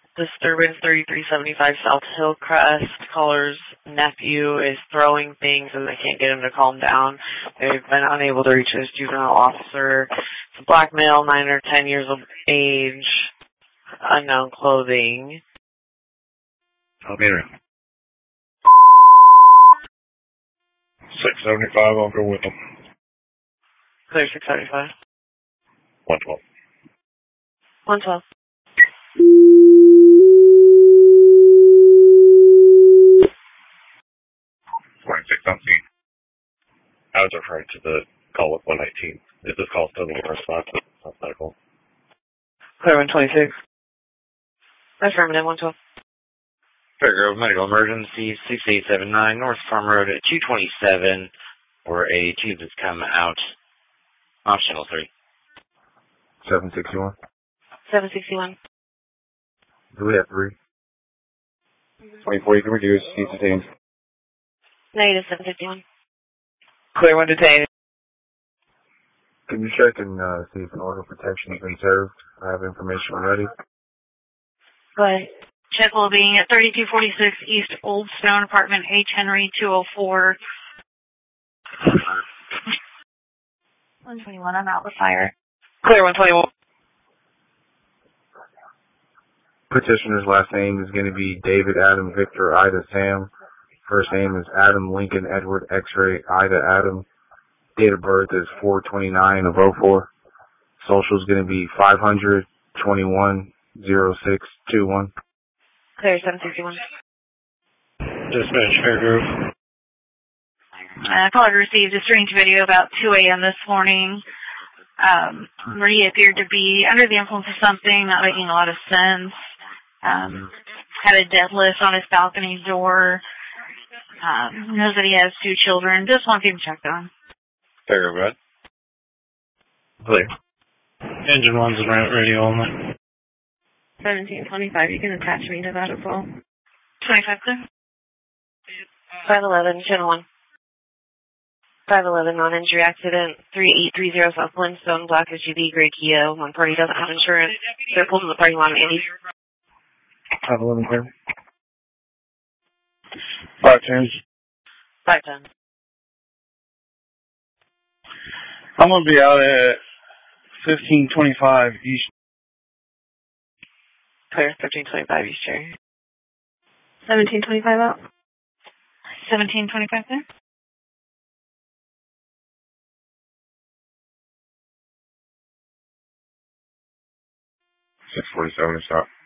Disturbance 3375 South Hillcrest. Caller's nephew is throwing things and they can't get him to calm down. They've been unable to reach his juvenile officer. It's a black male, 9 or 10 years of age, unknown clothing. I'll be around. 675, I'll go with them. Clear 675. 112. 112. Something. I was referring to the call with 119. Is this call still in response? That's medical. Clear 126. Affirmative 112. Fairgrove Medical Emergency 6879 North Farm Road at 227, where a tube has come out. Optional 3. 761. 761. Do we have 3? 24, you can reduce. He's detained. Negative 751. Clear 1 detained. Can you check and see if an order of protection has been served? I have information ready. Go ahead. Check will be at 3246 East Old Stone Apartment, H. Henry 204. 121, I'm out with fire. Clear 121. Petitioner's last name is going to be David Adam Victor Ida Sam. First name is Adam Lincoln Edward X-ray Ida Adam. Date of birth is 4/29 of 04. Social is going to be 500-21-06-21. Clear 761. Dispatch Fairgrove. Caller received a strange video about 2 a.m. this morning where he appeared to be under the influence of something, not making a lot of sense. Had a deadlift on his balcony door. Knows that he has 2 children. Just wants him checked on. Fairgrove Red. Clear. Engine 1's in radio only. 1725, you can attach me to that as well. 25 clear. 511, channel 1. 511, non-injury accident, 3830 South Flintstone, black SUV, gray Kia. One party doesn't have insurance. They're pulled in the parking lot of Andy. 511 clear. 510. 510. I'm going to be out at 1525 East. Clear 1325 East Cherry. 1725 out. 1725 there. 647 stop.